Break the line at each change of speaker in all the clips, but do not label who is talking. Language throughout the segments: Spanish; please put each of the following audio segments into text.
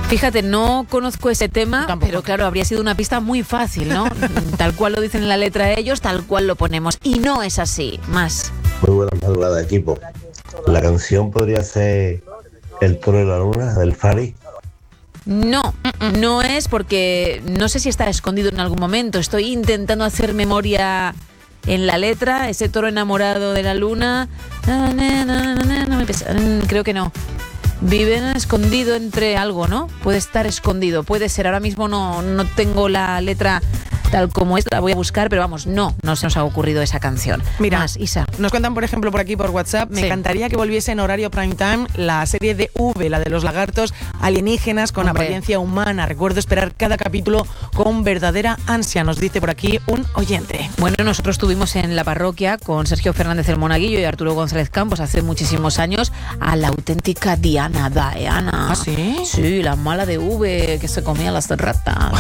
Fíjate, no conozco ese tema,
Tampoco.
pero claro, habría sido una pista muy fácil, ¿no? Tal cual lo dicen en la letra de ellos, tal cual lo ponemos. Y no es así. Más.
Muy buena madrugada, equipo. La canción podría ser El toro de la luna, del Fari.
No, no es porque no sé si está escondido en algún momento. Estoy intentando hacer memoria en la letra. Ese toro enamorado de la luna. Creo que no. Vive escondido entre algo, ¿no? Puede estar escondido, puede ser. Ahora mismo no tengo la letra tal como es, la voy a buscar, pero vamos, no se nos ha ocurrido esa canción.
Mira,
Más, Isa.
Nos cuentan, por ejemplo, por aquí por WhatsApp, me
Sí.
encantaría que volviese en horario prime time la serie de V, la de los lagartos alienígenas con
Hombre.
apariencia humana. Recuerdo esperar cada capítulo con verdadera ansia, nos dice por aquí un oyente.
Bueno, nosotros tuvimos en la parroquia con Sergio Fernández el Monaguillo y Arturo González Campos hace muchísimos años a la auténtica Diana.
¿Ah, sí?
Sí, la mala de V que se comía las ratas.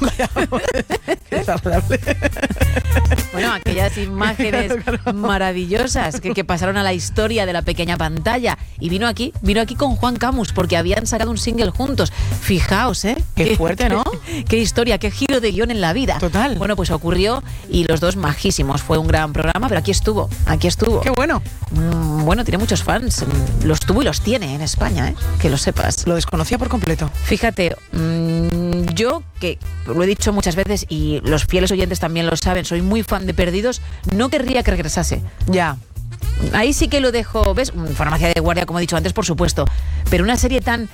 Qué desagradable.
Bueno, aquellas imágenes maravillosas que pasaron a la historia de la pequeña pantalla. Y vino aquí con Juan Camus, porque habían sacado un single juntos. Fijaos, ¿eh?
Qué fuerte, ¿no?
Qué historia, qué giro de guión en la vida.
Total.
Bueno, pues ocurrió y los dos majísimos. Fue un gran programa, pero aquí estuvo.
Qué bueno.
Bueno, tiene muchos fans. Los tuvo y los tiene en España, ¿eh? Que lo sepas.
Lo desconocía por completo.
Fíjate, yo, que lo he dicho muchas veces y los fieles oyentes también lo saben, soy muy fan de Perdidos, no querría que regresase.
Ya.
Ahí sí que lo dejo, ¿ves? Farmacia de guardia, como he dicho antes, por supuesto. Pero una serie tan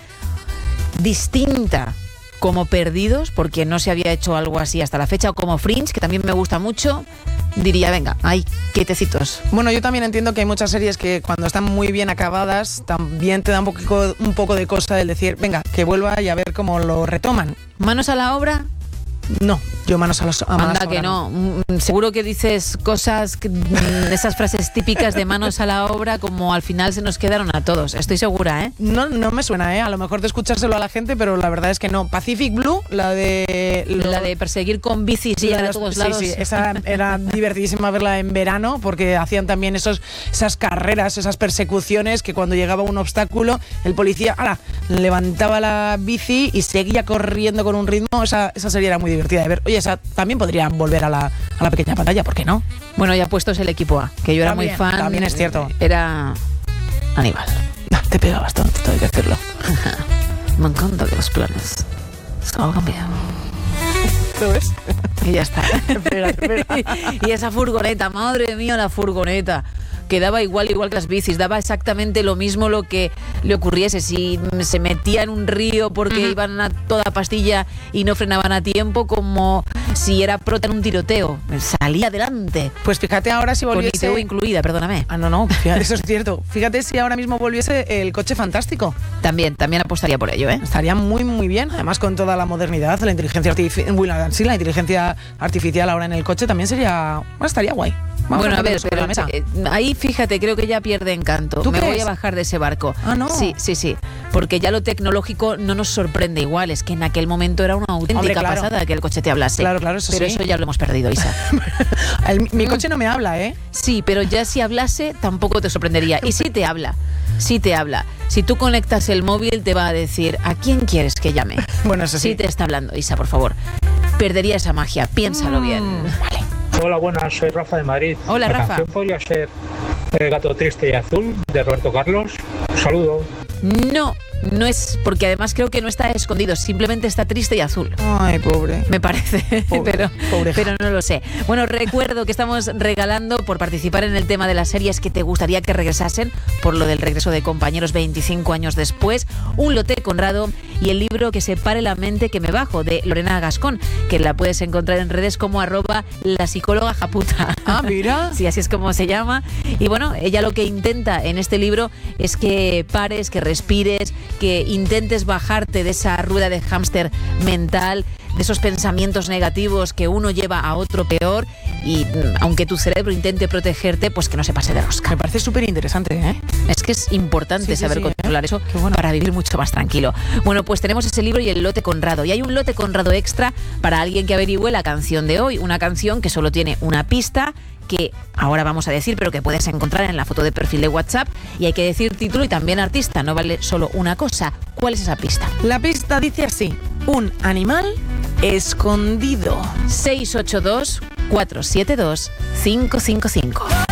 distinta como Perdidos, porque no se había hecho algo así hasta la fecha, o como Fringe, que también me gusta mucho, diría, venga, ay, quietecitos.
Bueno, yo también entiendo que hay muchas series que cuando están muy bien acabadas también te da un poco de cosa el decir, venga, que vuelva y a ver cómo lo retoman.
¿Manos a la obra?
No, yo manos a manos
Anda
ahora
que no. Seguro que dices cosas, esas frases típicas de manos a la obra, como al final se nos quedaron a todos. Estoy segura, ¿eh?
No me suena, ¿eh? A lo mejor de escuchárselo a la gente, pero la verdad es que no. Pacific Blue, la de
perseguir con bicis y llegar a todos lados.
Sí, esa era divertidísima verla en verano, porque hacían también esas carreras, esas persecuciones, que cuando llegaba un obstáculo, el policía levantaba la bici y seguía corriendo con un ritmo. Esa serie era muy divertida de ver. Oye, esa también podría volver a la pequeña pantalla, ¿por qué no?
Bueno, ya puestos el equipo A, que yo era muy fan.
También es cierto.
Era Aníbal.
Te pega bastante, tengo que decirlo.
Me encanta que los planes salgan bien.
¿Lo ves?
Y ya está.
Espera.
Y esa furgoneta, madre mía, la furgoneta. Que daba igual que las bicis, daba exactamente lo mismo lo que le ocurriese. Si se metía en un río porque iban a toda pastilla y no frenaban a tiempo, como si era prota en un tiroteo. Salía adelante.
Pues fíjate ahora si
Con
volviese...
ITV incluida, perdóname.
No, fíjate, eso es cierto. Fíjate si ahora mismo volviese el coche fantástico.
También apostaría por ello, ¿eh?
Estaría muy, muy bien. Además, con toda la modernidad, la inteligencia la inteligencia artificial ahora en el coche también estaría guay. Vamos
Bueno, a ver,
sobre
pero
la mesa.
ahí fíjate, creo que ya pierde encanto.
¿Tú
Me
crees?
voy a bajar de ese barco.
Ah, ¿no?
Sí. Porque ya lo tecnológico no nos sorprende igual. Es que en aquel momento era una auténtica
Hombre, claro.
pasada que el coche te hablase.
Claro, eso
pero
sí.
eso ya lo hemos perdido, Isa.
Mi coche no me habla, ¿eh?
Sí, pero ya si hablase tampoco te sorprendería. Y sí te habla. Si tú conectas el móvil te va a decir, ¿a quién quieres que llame?
Bueno, eso sí.
Sí te está hablando, Isa, por favor. Perdería esa magia, piénsalo bien. Vale.
Hola, buenas, soy Rafa de Madrid.
Hola,
La
Rafa.
canción podría ser El gato triste y azul, de Roberto Carlos. Un saludo.
No es, porque además creo que no está escondido, simplemente está triste y azul.
Ay, pobre.
Me parece,
Pobre,
pero no lo sé. Bueno, recuerdo que estamos regalando, por participar en el tema de las series que te gustaría que regresasen, por lo del regreso de Compañeros 25 años después, un lote Conrado y el libro Que separe la mente que me bajo, de Lorena Gascón, que la puedes encontrar en redes como @lapsicólogajaputa.
Ah, mira.
Sí, así es como se llama. Y bueno, ella lo que intenta en este libro es que pares, que respires, que intentes bajarte de esa rueda de hámster mental, de esos pensamientos negativos que uno lleva a otro peor, y aunque tu cerebro intente protegerte, pues que no se pase de rosca.
Me parece súper interesante, ¿eh?
Es que que es importante saber controlar eso para vivir mucho más tranquilo. Bueno, pues tenemos ese libro y el lote Conrado. Y hay un lote Conrado extra para alguien que averigüe la canción de hoy. Una canción que solo tiene una pista, que ahora vamos a decir, pero que puedes encontrar en la foto de perfil de WhatsApp, y hay que decir título y también artista, no vale solo una cosa. ¿Cuál es esa pista?
La pista dice así: un animal escondido.
682 472 555.